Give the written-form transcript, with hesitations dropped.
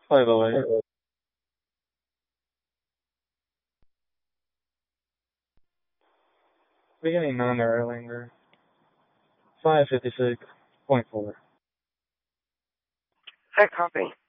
5 away. Beginning 9 Erlanger. 556.4. Hi, copy.